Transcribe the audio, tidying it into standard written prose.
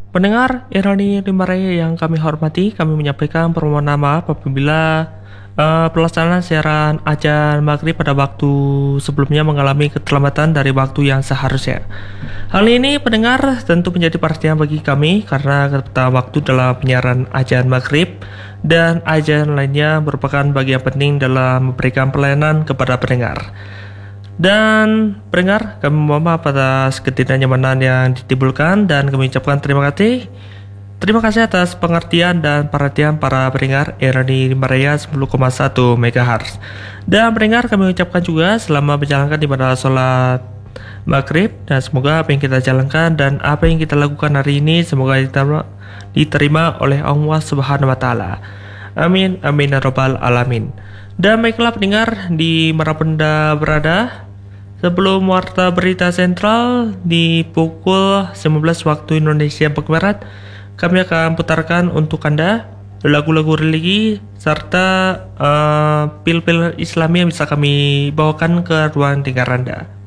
Pendengar Ironi Limaraya yang kami hormati, kami menyampaikan permohonan maaf apabila pelaksanaan siaran azan maghrib pada waktu sebelumnya mengalami keterlambatan dari waktu yang seharusnya. Hal ini pendengar tentu menjadi perhatian bagi kami karena kata waktu dalam penyiaran azan maghrib dan azan lainnya merupakan bagian penting dalam memberikan pelayanan kepada pendengar. Dan pendengar, kami mohon maaf atas ketidaknyamanan yang ditimbulkan dan kami ucapkan terima kasih. Terima kasih atas pengertian dan perhatian para pendengar Ironi Limaraya 10,1 MHz. Dan pendengar, kami ucapkan juga selamat menjalankan ibadah sholat maghrib dan semoga apa yang kita jalankan dan apa yang kita lakukan hari ini semoga diterima oleh Allah Subhanahu wa taala. Amin amin ya rabbal alamin. Dan baiklah pendengar di manapun Anda berada, sebelum warta berita sentral di pukul 19 waktu Indonesia Barat, kami akan putarkan untuk Anda lagu-lagu religi serta pil-pil Islami yang bisa kami bawakan ke ruang dengar Anda.